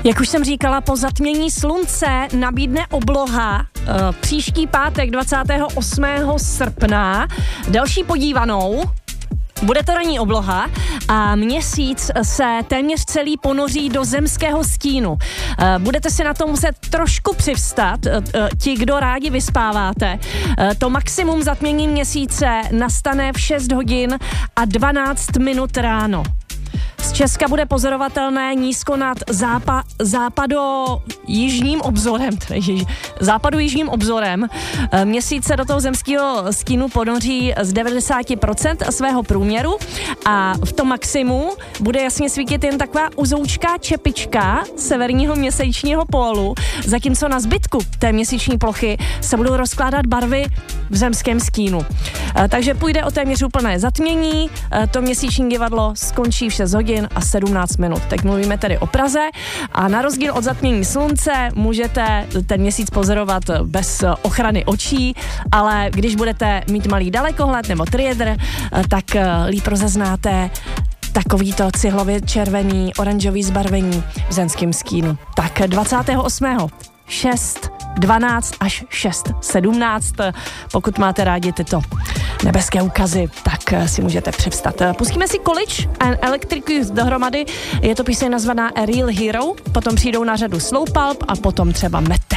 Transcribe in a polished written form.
Jak už jsem říkala, po zatmění slunce nabídne obloha příští pátek 28. srpna. Další podívanou. Bude to ranní obloha a měsíc se téměř celý ponoří do zemského stínu. Budete si na to muset trošku přivstat, ti, kdo rádi vyspáváte. To maximum zatmění měsíce nastane v 6 hodin a 12 minut ráno. Z Česka bude pozorovatelné nízko nad západo-jižním obzorem. Měsíc se do toho zemského stínu ponoří z 90% svého průměru a v tom maximu bude jasně svítit jen taková uzoučká čepička severního měsíčního pólu, zatímco na zbytku té měsíční plochy se budou rozkládat barvy v zemském stínu. Takže půjde o téměř úplné zatmění, to měsíční divadlo skončí v 6 hodin a 17 minut. Teď mluvíme tedy o Praze a na rozdíl od zatmění slunce můžete ten měsíc pozorovat bez ochrany očí, ale když budete mít malý dalekohled nebo triedr, tak líp rozeznáte takovýto cihlově červený, oranžový zbarvení v zemském stínu. Tak 28. 6:12 až 6:17. Pokud máte rádi tyto nebeské úkazy, tak si můžete přivstat. Pustíme si College and Electric Youth dohromady. Je to píseň nazvaná A Real Hero, potom přijdou na řadu Slow Pulp a potom třeba Met.